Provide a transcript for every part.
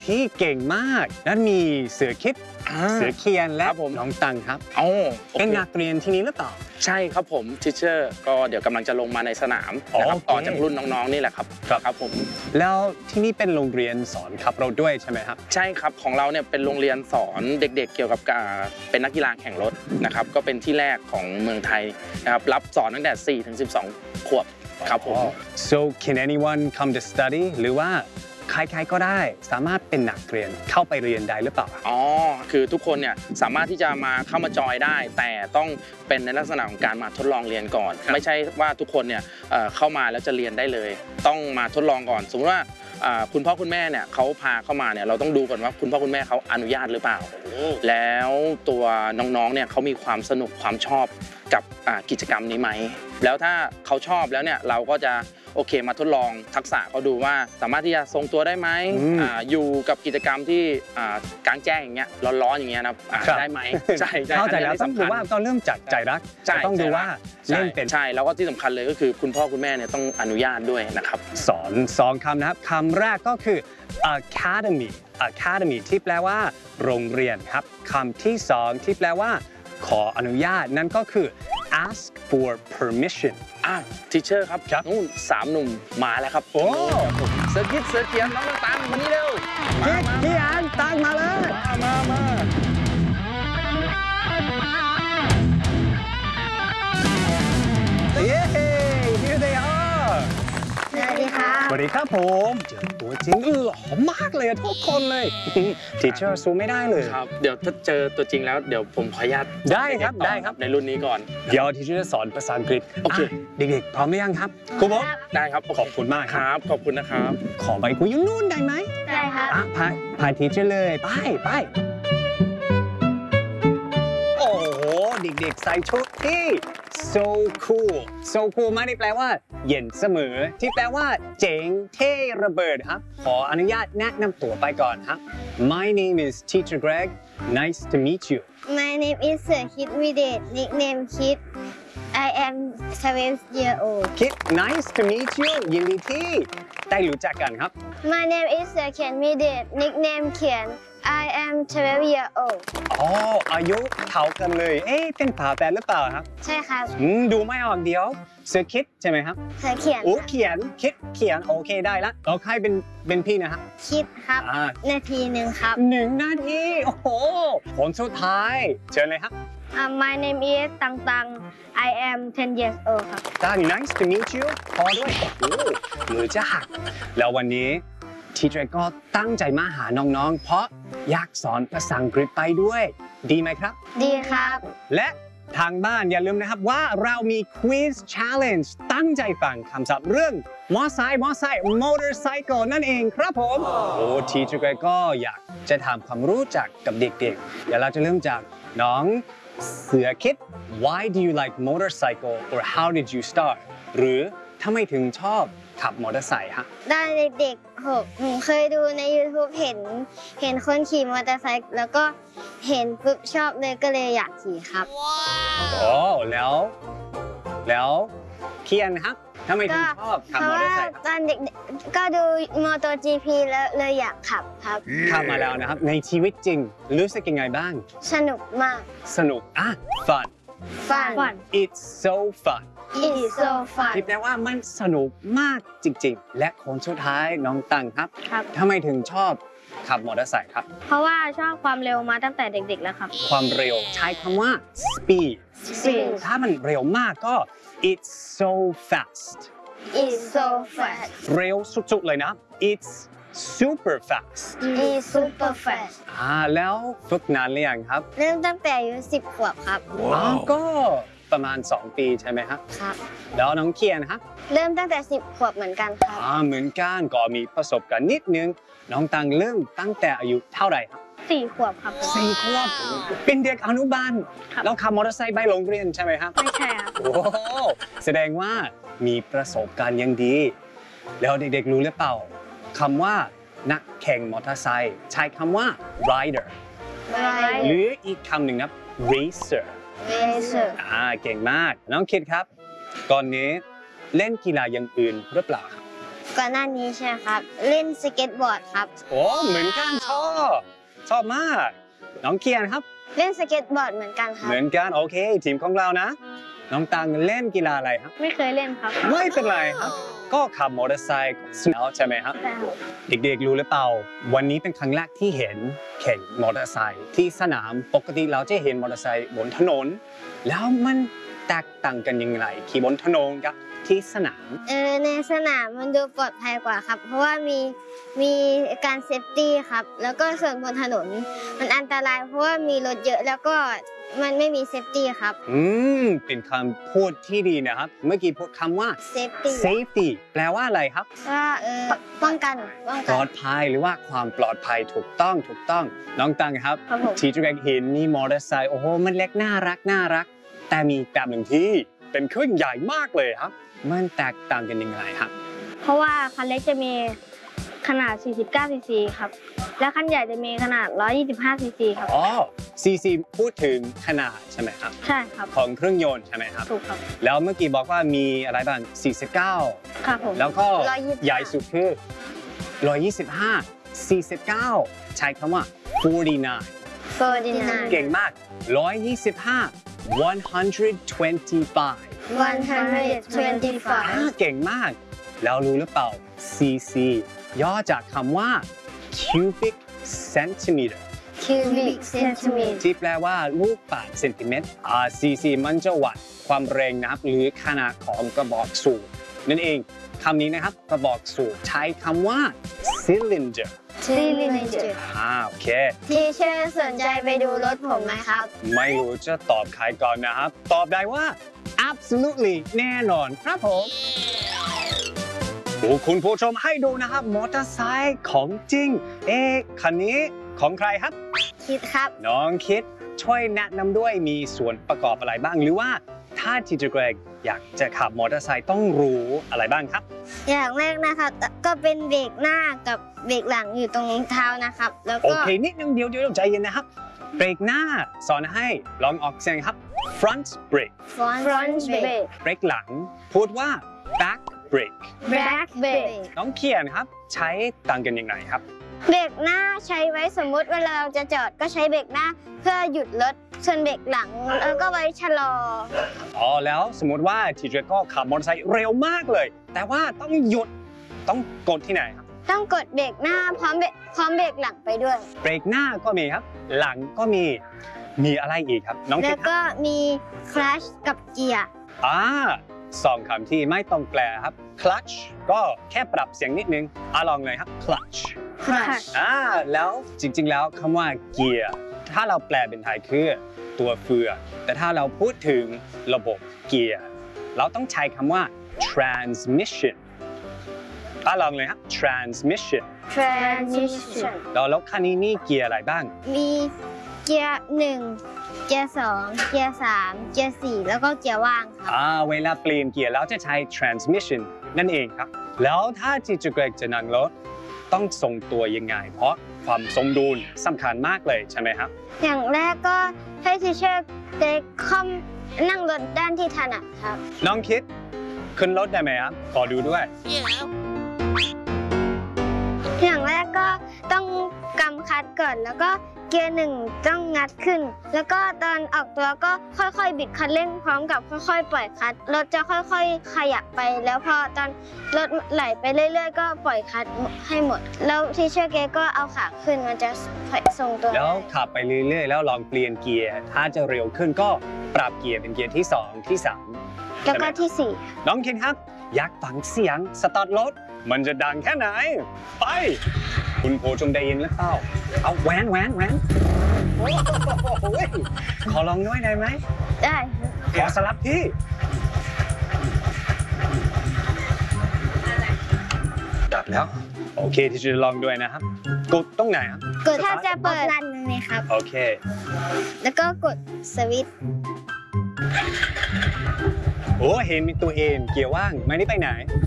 ที่เก่งมากนั้นมีเสือคิดเสือเคียนและน้องตังครับเป็นนักเรียนที่นี้หรือเปล่าใช่ครับผมทิเชอร์ก็เดี๋ยวกำลังจะลงมาในสนามนะครับต่อจากรุ่นน้องๆนี่แหละครับครับผมแล้วที่นี่เป็นโรงเรียนสอนขับรถด้วยใช่ไหมครับใช่ครับของเราเนี่ยเป็นโรงเรียนสอนเด็กๆเกี่ยวกับเป็นนักกีฬาแข่งรถนะครับก็เป็นที่แรกของเมืองไทยนะครับรับสอนตั้งแต่4 ถึง 12 ขวบครับผม so can anyone come to study หรือว่าใครๆก็ได้สามารถเป็นนักเรียนเข้าไปเรียนได้หรือเปล่าคือทุกคนเนี่ยสามารถที่จะเข้ามาจอยได้แต่ต้องเป็นในลักษณะของการมาทดลองเรียนก่อนไม่ใช่ว่าทุกคนเนี่ยเข้ามาแล้วจะเรียนได้เลยต้องมาทดลองก่อนสมมติว่าคุณพ่อคุณแม่เนี่ยเขาพาเข้ามาเนี่ยเราต้องดูก่อนว่าคุณพ่อคุณแม่เขาอนุญาตหรือเปล่าแล้วตัวน้องๆเนี่ยเขามีความสนุกความชอบกับกิจกรรมนี้ไหมแล้วถ้าเขาชอบแล้วเนี่ยเราก็จะโอเคมาทดลองทักษะเขาดูว่าสามารถที่จะทรงตัวได้ไหมอยู่กับกิจกรรมที่กลางแจ้งอย่างเงี้ยร้อนๆอย่างเงี้ยนะได้ไหมใช่เข้าใจแล้วต้องดูว่าต้องเริ่มจากใจรักต้องดูว่าเล่นเป็นใช่แล้วก็ที่สำคัญเลยก็คือคุณพ่อคุณแม่เนี่ยต้องอนุญาตด้วยนะครับสอน2 คำนะครับคำแรกก็คือ academy ที่แปลว่าโรงเรียนครับคำที่2ที่แปลว่าขออนุญาตนั่นก็คือ ask for permission ทีเชอร์ครับนู่น3 หนุ่มมาแล้วครับโอ้เสือคิดเสือเขียนน้องตังมานี่เร็วพี่อันตังมาเลยมาเย้ here they are สวัสดีครับสวัสดีครับผมเจอตัวจริงหล่อมากเลยทุกคนเลยทีเชอร์สู้ไม่ได้เลยครับเดี๋ยวถ้าเจอตัวจริงแล้วเดี๋ยวผมขออนุญาตได้ครับในรุ่นนี้ก่อนเดี๋ยวทีเชอร์จะสอนภาษาอังกฤษโอเคเด็กๆพร้อมหรือยังครับครูบอกได้ครับขอบคุณมากครับขอบคุณนะครับขอใบคุยอยู่นู่นได้ไหมได้ครับพายทีเชอร์เลยไปโอ้โหเด็กๆใส่ชุดที่ so cool ไม่ได้แปลว่าเย็นเสมอที่แปลว่าเจ๋งเท่ระเบิดครับขออนุญาตแนะนำตัวไปก่อนครับ My name is Teacher Greg nice to meet you My name is Sir Kid Videt nickname Kid I am 12 years old Kid nice to meet you ยินดีที่ได้รู้จักกันครับ My name is Sir Ken Videt nickname Kian I am 12 years old อายุเท่ากันเลยเป็นฝาแฝดหรือเปล่าครับใช่ครับดูไม่ออกเดี๋ยวเสือคิดใช่ไหมครับเสือเขียนเขียนคิดเขียนโอเคได้ละเราใครเป็นพี่นะครับคิดครับนาทีหนึ่งครับ 1 นาทีโอ้โหผลสุดท้ายเชิญเลยครับ My name is ตัง I am 10 years old ครับตัง nice to meet you พอด้วยมือจะหักแล้ววันนี้ทีเชอร์ก็ตั้งใจมาหาน้องๆเพราะอยากสอนภาษาอังกฤษไปด้วยดีไหมครับดีครับและทางบ้านอย่าลืมนะครับว่าเรามี Quiz Challenge ตั้งใจฟังคำศัพท์เรื่องมอไซค์ motorcycle นั่นเองครับผมทีเชอร์ก็อยากจะทำความรู้จักกับเด็กๆเดี๋ยวเราจะเริ่มจากน้องเสือคิด Why do you like motorcycle or how did you start หรือทำไมถึงชอบขับมอเตอร์ไซค์ฮะได้เด็กๆผมเคยดูใน YouTube เห็นคนขี่มอเตอร์ไซค์แล้วก็เห็นปุ๊บชอบเลยก็เลยอยากขี่ครับแล้วเคียนครับทำไมถึงชอบขับมอเตอร์ไซค์ตอนเด็กก็ดูมอเตอร์ GP แล้วเลยอยากขับครับขับมาแล้วนะครับในชีวิตจริงรู้สึกยังไงบ้างสนุกมากสนุกfun it's so fun It's so fun ที่แปลว่ามันสนุกมากจริงๆและคนสุดท้ายน้องตังครับทำไมถึงชอบขับมอเตอร์ไซค์ครับเพราะว่าชอบความเร็วมาตั้งแต่เด็กๆแล้วครับความเร็วใช้คำว่า speed ถ้ามันเร็วมากก็ it's so fast เร็วสุดๆเลยนะ it's super fast แล้วฝึกนานหรือยังครับเริ่มตั้งแต่อายุ10 ขวบครับก็ประมาณ2 ปีใช่ไหมครับแล้วน้องเคียนครับเริ่มตั้งแต่10 ขวบเหมือนกันครับเหมือนกันก็มีประสบการณ์นิดนึงน้องตังเริ่มตั้งแต่อายุเท่าไหร่ครับ 4 ขวบครับ 4 ขวบเป็นเด็กอนุบาลแล้วขับมอเตอร์ไซค์ไปโรงเรียนใช่ไหมครับไม่ใช่ครับแสดงว่ามีประสบการณ์ยังดีแล้วเด็กๆรู้หรือเปล่าคำว่านักแข่งมอเตอร์ไซค์ใช้คำว่า rider หรืออีกคำหนึ่งนะ racer เก่งมากน้องคิดครับก่อนนี้เล่นกีฬาอย่างอื่นหรือเปล่าครับก่อนหน้านี้ใช่ไหมครับ เล่นสเก็ตบอร์ดครับโอ้เหมือนกันชอบมาก น้องเกียนครับเล่นสเก็ตบอร์ดเหมือนกันครับเหมือนกันโอเค ทีมของเรานะ น้องตังเล่นกีฬาอะไรครับไม่เคยเล่นครับไม่เป็นไรครับ ก็ขับมอเตอร์ไซค์แล้วใช่ไหมครับ เด็กๆรู้หรือเปล่า วันนี้เป็นครั้งแรกที่เห็นแข่งมอเตอร์ไซค์ที่สนามปกติเราจะเห็นมอเตอร์ไซค์บนถนน แล้วมันแตกต่างกันยังไงขี่บนถนนกับที่สนามในสนามมันดูปลอดภัยกว่าครับ เพราะว่ามีการเซฟตี้ครับ แล้วก็ส่วนบนถนนมันอันตรายเพราะว่ามีรถเยอะแล้วก็มันไม่มีเซฟตี้ครับเป็นคำพูดที่ดีนะครับ เมื่อกี้พูดคำว่า safety safety แปลว่าอะไรครับว่าป้องกันปลอดภัยหรือว่าความปลอดภัยถูกต้อง น้องตังครับครับผมทีจูแกเห็นมีมอเตอร์ไซค์โอ้โหมันเล็กน่ารัก แต่มีแบบหนึ่งที่เป็นเครื่องใหญ่มากเลยครับ มันแตกต่างกันยังไงครับเพราะว่าคันเล็กจะมีขนาด 49 ซีซีครับ และคันใหญ่จะมีขนาด 125 ซีซีครับอ๋อ CC พูดถึงขนาดใช่ไหมครับใช่ครับของเครื่องยนต์ใช่ไหมครับถูกครับแล้วเมื่อกี้บอกว่ามีอะไรบ้าง 49 ครับผมแล้วก็ 125 ใหญ่สุดคือ 125 49 ใช้คำว่า 49 เก่งมาก 125 125 เก่งมาก แล้วรู้หรือเปล่า cc ย่อจากคำว่า cubic centimeter cubic centimeter ที่แปลว่าลูกบาศก์เซนติเมตรcc มันจะวัดความแรงนะครับ หรือขนาดของกระบอกสูบนั่นเองคำนี้นะครับกระบอกสูบใช้คำว่า cylinder cylinder โอเคทีเชอร์สนใจไปดูรถผมไหมครับไม่รู้จะตอบใครก่อนนะครับ ตอบได้ว่า absolutely แน่นอนครับผมคุณผู้ชมให้ดูนะครับมอเตอร์ไซค์ของจริง คันนี้ของใครครับคิดครับน้องคิดช่วยแนะนำด้วยมีส่วนประกอบอะไรบ้าง หรือว่าถ้าทีเจเกรกอยากจะขับมอเตอร์ไซค์ต้องรู้อะไรบ้างครับอย่างแรกนะครับก็เป็นเบรกหน้ากับเบรกหลังอยู่ตรงเท้านะครับ แล้วโอก็เคนิดนึงเดี๋ยวใจเย็นนะครับ เบรกหน้าสอนให้ลองออกเสียงครับ front brake front brake เบรกหลังพูดว่า back brake back brake น้องเขียนครับใช้ต่างกันยังไงครับเบรกหน้าใช้ไว้สมมุติเวลาเราจะจอดก็ใช้เบรกหน้าเพื่อหยุดรถส่วนเบรกหลังแล้วก็ไว้ชะลอแล้วสมมติว่าทีเจก็ขับมอเตอร์ไซค์เร็วมากเลย แต่ว่าต้องหยุดต้องกดที่ไหนครับต้องกดเบรกหน้าพร้อมเบรกหลังไปด้วยเบรกหน้าก็มีครับ หลังก็มีอะไรอีกครับ น้องคิแล้ดวครับก็มีคลัชกับเกียร์สองคำที่ไม่ต้องแปลครับ clutch ก็แค่ปรับเสียงนิดนึงลองเลยครับ clutch คลัชแล้วจริงๆแล้วคำว่าเกียร์ถ้าเราแปลเป็นไทยคือตัวเฟืองแต่ถ้าเราพูดถึงระบบเกียร์เราต้องใช้คำว่า transmission ลองเลยครับ transmission transmission แล้วคันนี้มีเกียร์อะไรบ้างมีเกียร์1เกียร์2เกียร์3เกียร์4แล้วก็เกียร์ว่างครับเวลาเปลี่ยนเกียร์เราจะใช้ transmission นั่นเองครับ แล้วถ้าที่จะเกรกจะนั่งรถต้องทรงตัวยังไง เพราะความสมดุลสำคัญมากเลยใช่ไหมครับอย่างแรกก็ให้ทีเชอร์เด็กค่อมนั่งรถด้านที่ถนัดครับน้องคิดขึ้นรถได้ไหมครับขอดูด้วยอย่างแรกก็ต้องกำคลัตช์ก่อนแล้วก็เกียร์1ต้องงัดขึ้น แล้วก็ตอนออกตัวก็ค่อยๆบิดคันเร่งพร้อมกับค่อยๆปล่อยคลัตช์รถจะค่อยๆขยับไปแล้วพอตอนรถไหลไปเรื่อยๆก็ปล่อยคลัตช์ให้หมดแล้วทีเชอร์เกก็เอาขาขึ้นมันจะทรงตัวแล้วขับไปเรื่อยๆแล้วลองเปลี่ยนเกียร์ถ้าจะเร็วขึ้นก็ปรับเกียร์เป็นเกียร์ที่2ที่3 แล้วก็ที่น้องคิดครับอยากฟังเสียงสตาร์ทรถมันจะดังแค่ไหนไปคุณผู้ชมได้ยินหรือเปล่าเอาแหวนโอ้โหขอลองด้วยได้ไหม 4ได้ขอสลับที่ดับแล้วโอเคที่จะลองด้วยนะครับกดตรงไหนครับกดถ้าจะเปิดลั่นเลยครับโอเคแล้วก็กดสวิตช์โอ้เห็นมีตัวเองเกียร์ว่างไม่ได้ไปไหน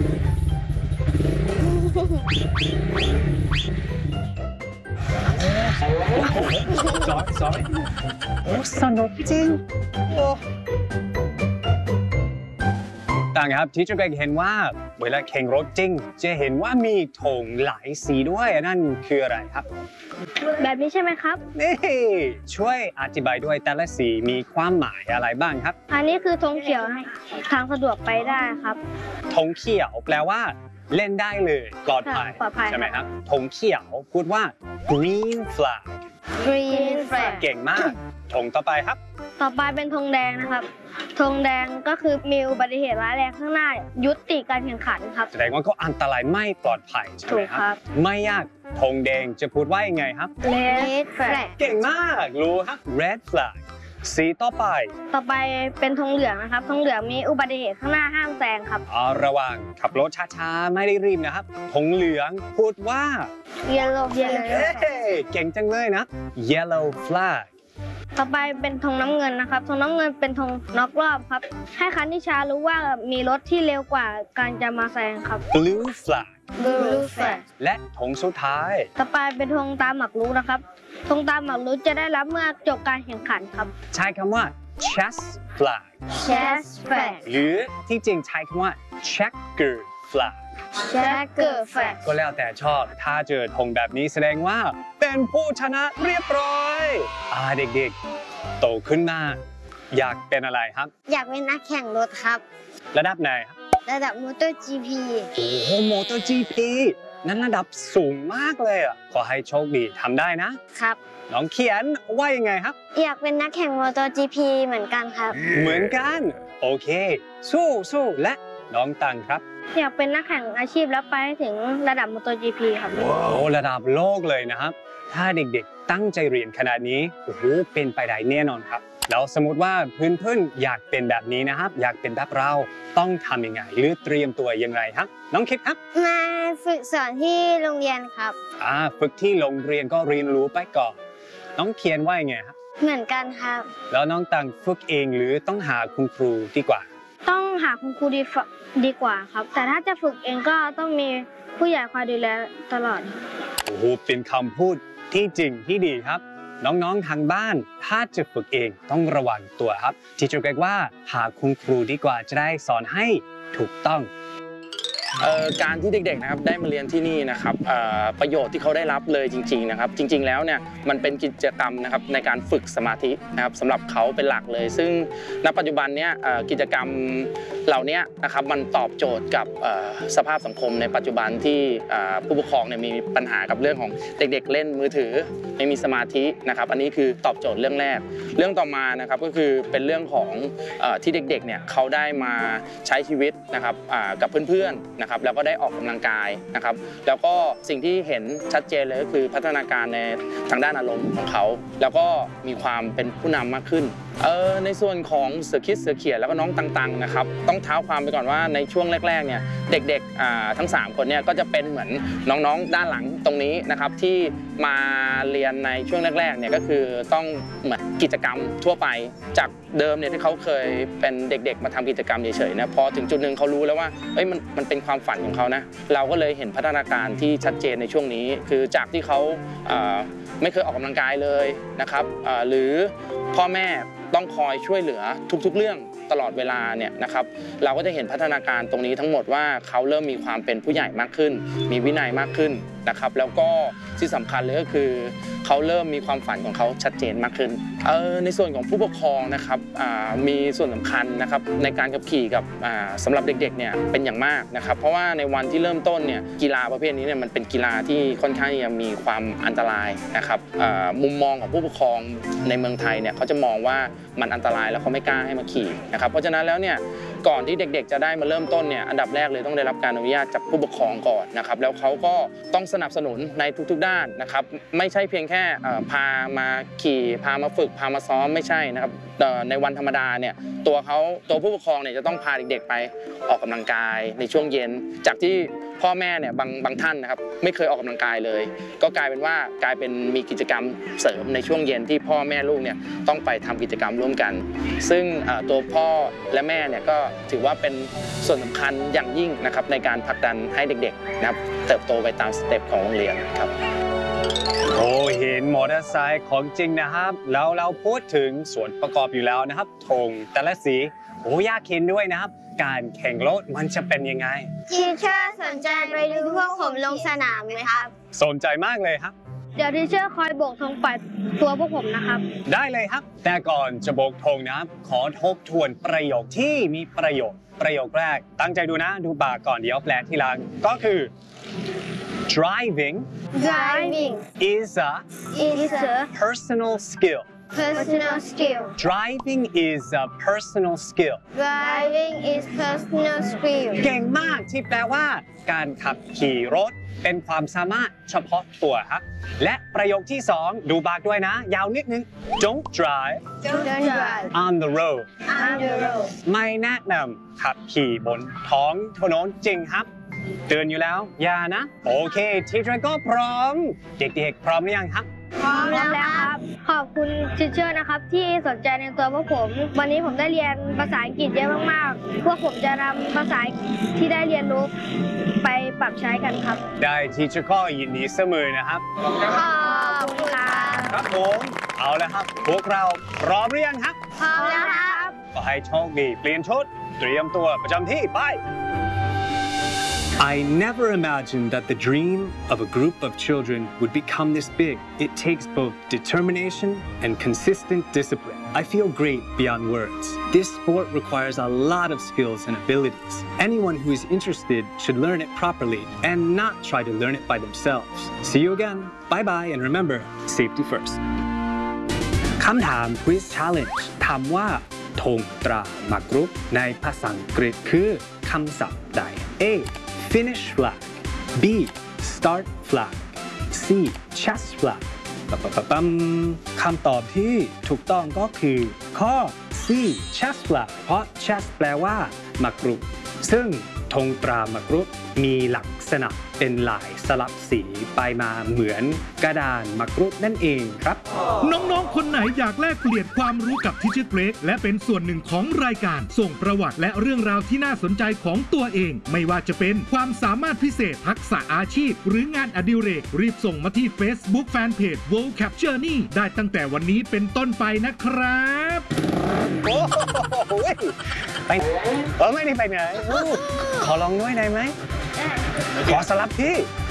สอยโอ้สนุกจริงโอ้ต่างางครับที่เกรกเห็นว่าเวลาแข่งรถจริงจะเห็นว่ามีธงหลายสีด้วยนั่นคืออะไรครับแบบนี้ใช่ไหมครับนี่ช่วยอธิบายด้วยแต่ละสีมีความหมายอะไรบ้างครับอันนี้คือธงเขียวทางสะดวกไปได้ครับธงเขียวแปลว่าเล่นได้เลยปลอดภัยปลอดภัยใช่ไหมครับธงเขียวพูดว่า green flag green flag เก่งมากธงต่อไปครับต่อไปเป็นธงแดงนะครับธงแดงก็คือมีอุบัติเหตุร้ายแรงข้างหน้ายุติการแข่งขันครับแสดงว่าก็อันตรายไม่ปลอดภัยใช่ไหมถูกคครัรับ ไม่ยากธงแดงจะพูดว่ายังไงครับ red flag เก่งมากรู้ครับ red flag สีต่อไปต่อไปเป็นธงเหลืองนะครับธงเหลืองมีอุบัติเหตุข้างหน้าห้ามแซงครับระวังขับรถช้าๆไม่ได้รีบนะครับธงเหลืองพูดว่า yellow เฮ้เก่งจังเลยนะ yellow flag ต่อไปเป็นธงน้ำเงินนะครับธงน้ำเงินเป็นธงน็อกรอบครับให้คันที่ช้ารู้ว่ามีรถที่เร็วกว่าการจะมาแซงครับ blue flag blue flag และธงสุดท้ายต่อไปเป็นธงตามหมากรุกนะครับธงตามหมากรุกจะได้รับเมื่อจบการแข่งขันครับใช้คำว่า chest flag chest flag หรือที่จริงใช้คำว่า checker flag checker flag ก็แล้วแต่ชอบถ้าเจอธงแบบนี้แสดงว่าเป็นผู้ชนะเรียบร้อยเด็กๆโตขึ้นมาอยากเป็นอะไรครับอยากเป็นนักแข่งรถครับระดับไหนครับระดับมอเตอร์ GP โอ้โหมอเตอร์ GP นั้นระดับสูงมากเลยอ่ะขอให้โชคดีทำได้นะครับ น้องเขียนว่ายังไงครับอยากเป็นนักแข่งมอเตอร์ GP เหมือนกันครับเหมือนกันโอเค สู้และน้องตังครับอยากเป็นนักแข่งอาชีพแล้วไปให้ถึงระดับ MotoGP ครับโอ้ระดับโลกเลยนะครับ ถ้าเด็กๆตั้งใจเรียนขนาดนี้โอ้โหเป็นไปได้แน่นอนครับแล้วสมมติว่าเพื่อนๆอยากเป็นแบบนี้นะครับ อยากเป็นแบบเราต้องทำยังไงหรือเตรียมตัวยังไงครับ น้องคิดครับมาฝึกสอนที่โรงเรียนครับฝึกที่โรงเรียนก็เรียนรู้ไปก่อนน้องเขียนว่ายังไงครับเหมือนกันครับแล้วน้องตังฝึกเองหรือต้องหาคุณครูดีกว่าต้องหาคุณครูดีกว่าครับ แต่ถ้าจะฝึกเองก็ต้องมีผู้ใหญ่คอยดูแลตลอดโอ้โหเป็นคำพูดที่จริงที่ดีครับ น้องๆทางบ้านถ้าจะฝึกเองต้องระวังตัวครับที่จะเรียกว่าหาคุณครูดีกว่าจะได้สอนให้ถูกต้องการที่เด็กๆนะครับได้มาเรียนที่นี่นะครับประโยชน์ที่เขาได้รับเลยจริงๆนะครับจริงๆแล้วเนี่ยมันเป็นกิจกรรมนะครับในการฝึกสมาธินะครับสำหรับเขาเป็นหลักเลยซึ่งณปัจจุบันเนี้ยกิจกรรมเหล่านี้นะครับมันตอบโจทย์กับสภาพสังคมในปัจจุบันที่ผู้ปกครองเนี่ยมีปัญหากับเรื่องของเด็กๆเล่นมือถือไม่มีสมาธินะครับอันนี้คือตอบโจทย์เรื่องแรกเรื่องต่อมานะครับก็คือเป็นเรื่องของที่เด็กๆเนี่ยเขาได้มาใช้ชีวิตนะครับกับเพื่อนๆนะครับแล้วก็ได้ออกกำลังกายนะครับแล้วก็สิ่งที่เห็นชัดเจนเลยก็คือพัฒนาการในทางด้านอารมณ์ของเขาแล้วก็มีความเป็นผู้นำมากขึ้นในส่วนของเสือคิดเสือเขียนแล้วก็น้องตังๆนะครับต้องเท้าความไปก่อนว่าในช่วงแรกๆเนี่ยเด็กๆทั้ง3คนเนี่ยก็จะเป็นเหมือนน้องๆด้านหลังตรงนี้นะครับที่มาเรียนในช่วงแรกๆเนี่ยก็คือต้องเหมือนกิจกรรมทั่วไปจากเดิมเนี่ยที่เขาเคยเป็นเด็กๆมาทำกิจกรรมเฉยๆนะพอถึงจุดหนึ่งเขารู้แล้วว่ามันเป็นความฝันของเขานะเราก็เลยเห็นพัฒนาการที่ชัดเจนในช่วงนี้คือจากที่เขาไม่เคยออกกำลังกายเลยนะครับหรือพ่อแม่ต้องคอยช่วยเหลือทุกๆเรื่องตลอดเวลาเนี่ยนะครับเราก็จะเห็นพัฒนาการตรงนี้ทั้งหมดว่าเขาเริ่มมีความเป็นผู้ใหญ่มากขึ้นมีวินัยมากขึ้นนะครับแล้วก็ที่สำคัญเลยก็คือเขาเริ่มมีความฝันของเขาชัดเจนมากขึ้นในส่วนของผู้ปกครองนะครับมีส่วนสำคัญนะครับในการขับขี่กับสำหรับเด็กๆเนี่ยเป็นอย่างมากนะครับเพราะว่าในวันที่เริ่มต้นเนี่ยกีฬาประเภทนี้เนี่ยมันเป็นกีฬาที่ค่อนข้างจะมีความอันตรายนะครับมุมมองของผู้ปกครองในเมืองไทยเนี่ยเขาจะมองว่ามันอันตรายแล้วเขาไม่กล้าให้มาขี่นะครับเพราะฉะนั้นแล้วเนี่ยก่อนที่เด็กๆจะได้มาเริ่มต้นเนี่ยอันดับแรกเลยต้องได้รับการอนุญาตจากผู้ปกครองก่อนนะครับแล้วเขาก็ต้องสนับสนุนในทุกๆด้านนะครับไม่ใช่เพียงแค่พามาขี่พามาฝึกพามาซ้อมไม่ใช่นะครับในวันธรรมดาเนี่ยตัวผู้ปกครองเนี่ยจะต้องพาเด็กๆไปออกกำลังกายในช่วงเย็นจากที่พ่อแม่เนี่ยบางท่านนะครับไม่เคยออกกำลังกายเลยก็กลายเป็นมีกิจกรรมเสริมในช่วงเย็นที่พ่อแม่ลูกเนี่ยต้องไปทำกิจกรรมร่วมกันซึ่งตัวพ่อและแม่เนี่ยก็ถือว่าเป็นส่วนสำคัญอย่างยิ่งนะครับในการผลักดันให้เด็กๆนะครับเติบโตไปตามสเต็ปของโรงเรียนครับโอ้เห็นมอเตอร์ไซค์ของจริงนะครับแล้วเราพูดถึงส่วนประกอบอยู่แล้วนะครับธงแต่ละสีโอ้อยากเห็นด้วยนะครับ การแข่งรถมันจะเป็นยังไงทีเชอร์สนใจไปดูพวกผมลงสนามไหมครับสนใจมากเลยครับเดี๋ยวทีเชอร์คอยโบกธงปล่อยตัวพวกผมนะครับได้เลยครับ แต่ก่อนจะโบกธงนะครับ ขอทบทวนประโยคที่มีประโยชน์ประโยคแรก ตั้งใจดูนะ ดูบาร์ก่อนเดี๋ยวแปลทีหลังก็คือ driving Driving is a is a personal skill personal skill driving is a personal skill Driving is personal skill เก่งมากที่แปลว่า การขับขี่รถเป็นความสามารถเฉพาะตัวครับ และประโยคที่ 2 ดูบาร์ด้วยนะ ยาวนิดนึง Don't drive Don't drive on the road on the road ไม่แนะนำขับขี่บนท้องถนนจริงครับ เตือนอยู่แล้ว อย่านะ โอเคทีเชอร์ก็พร้อม เด็กๆ พร้อมหรือยังครับพร้อมพร้อแล้มวแล้วคครับ รับ ขอบคุณทีเชอร์นะครับที่สนใจในตัวพวกผม วันนี้ผมได้เรียนภาษาอังกฤษเยอะมากๆ พวกผมจะนำภาษาที่ได้เรียนรู้ไปปรับใช้กันครับได้ทีเชอร์ก็ยินดีเสมอนะครับขอบคุณครับครับผม เอาละครับ พวกเราพร้อมหรือยังครับพร้อมแล้วครับขอให้โชคดี เปลี่ยนชุด เตรียมตัวประจำที่ไป I never imagined that the dream of a group of children would become this big. It takes both determination and consistent discipline. I feel great beyond words. This sport requires a lot of skills and abilities. Anyone who is interested should learn it properly and not try to learn it by themselves. See you again. Bye-bye, and remember, safety first. คำถาม Quiz Challenge ถามว่าธงตราหมากรุกในภาษาอังกฤษคือคำศัพท์ใด A Finish flag B Start flag C Chess flag ปั๊มคำตอบที่ถูกต้องก็คือข้อ C Chess flag เพราะ Chess แปลว่าหมากรุกซึ่งธงตราหมากรุกมีลักษณะเป็นลายสลับสีไปมาเหมือนกระดานหมากรุกนั่นเองครับน้องๆ คนไหนอยากแลกเปลี่ยนความรู้กับทิชเชอร์เกรกและเป็นส่วนหนึ่งของรายการส่งประวัติและเรื่องราวที่น่าสนใจของตัวเอง ไม่ว่าจะเป็นความสามารถพิเศษทักษะอาชีพ หรืองานอดิเรกรีบส่งมาที่ Facebook Fanpage World Cap Journey ได้ตั้งแต่วันนี้เป็นต้นไปนะครับโอ้โหไปไม่ได้ไปไหนขอลองด้วยได้ไหมขอสลับที่